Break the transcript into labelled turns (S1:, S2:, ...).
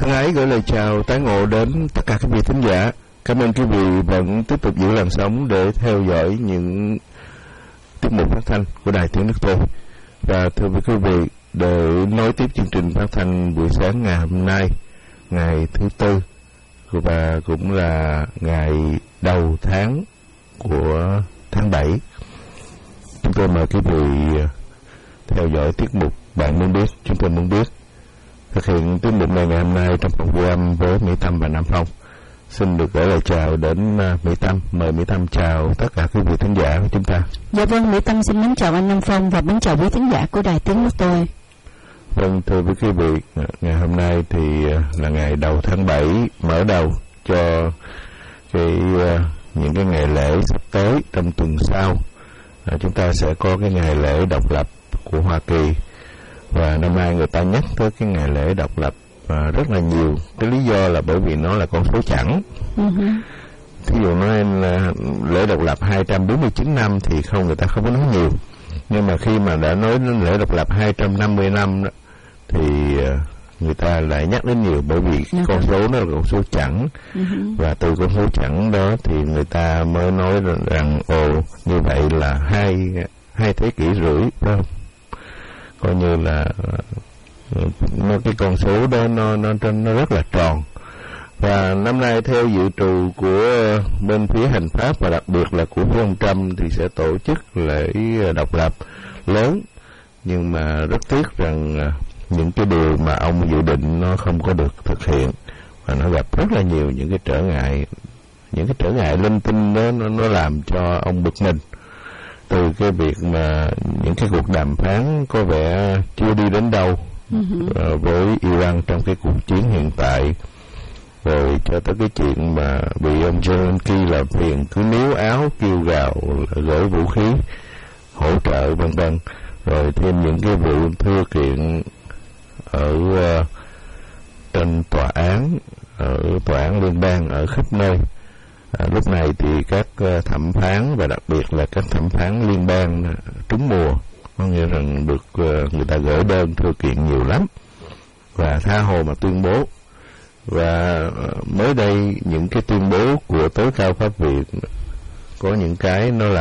S1: Thân ái gửi lời chào tái ngộ đến tất cả các vị thính giả. Cảm ơn quý vị vẫn tiếp tục giữ làn sóng để theo dõi những tiết mục phát thanh của Đài Tiếng Nước Tôi. Và thưa quý vị, để nối tiếp chương trình phát thanh buổi sáng ngày hôm nay, ngày thứ Tư, và cũng là ngày đầu tháng của tháng 7, chúng tôi mời quý vị theo dõi tiết mục Bạn Muốn Biết, Chúng Tôi Muốn Biết. Thực hiện tiết mục này ngày hôm nay trong phòng ghi âm với Mỹ Tâm và Nam Phong. Xin được gửi lời chào đến Mỹ Tâm. Mời Mỹ Tâm chào tất cả quý vị thính giả của chúng ta.
S2: Dạ vâng, Mỹ Tâm xin mến chào anh Nam Phong và mến chào quý thính giả của Đài Tiếng Nước Tôi.
S1: Vâng, thưa quý vị, ngày hôm nay thì là ngày đầu tháng 7, mở đầu cho những cái ngày lễ sắp tới trong tuần sau. Chúng ta sẽ có cái ngày lễ độc lập của Hoa Kỳ. Và năm nay người ta nhắc tới cái ngày lễ độc lập rất là nhiều. Cái lý do là bởi vì nó là con số chẵn. Thí dụ nói là lễ độc lập 249 năm thì người ta không có nói nhiều. Nhưng mà khi mà đã nói đến lễ độc lập 250 năm đó, thì người ta lại nhắc đến nhiều, bởi vì con số nó là con số chẵn. Và từ con số chẵn đó thì người ta mới nói rằng như vậy là hai thế kỷ rưỡi, phải không? Coi như là cái con số đó nó rất là tròn. Và năm nay theo dự trù của bên phía hành pháp và đặc biệt là của ông Trump thì sẽ tổ chức lễ độc lập lớn, nhưng mà rất tiếc rằng những cái điều mà ông dự định nó không có được thực hiện, và nó gặp rất là nhiều những cái trở ngại linh tinh đó, nó làm cho ông bực mình. Từ cái việc mà những cái cuộc đàm phán có vẻ chưa đi đến đâu với Iran trong cái cuộc chiến hiện tại, rồi cho tới cái chuyện mà bị ông Zelensky làm phiền, cứ níu áo kêu gào gửi vũ khí hỗ trợ vân vân, rồi thêm những cái vụ thưa kiện ở trên tòa án liên bang ở khắp nơi. Lúc này thì các thẩm phán và đặc biệt là các thẩm phán liên bang trúng mùa, có nghĩa rằng được người ta gửi đơn thưa kiện nhiều lắm và tha hồ mà tuyên bố. Và mới đây những cái tuyên bố của tối cao pháp viện có những cái nó là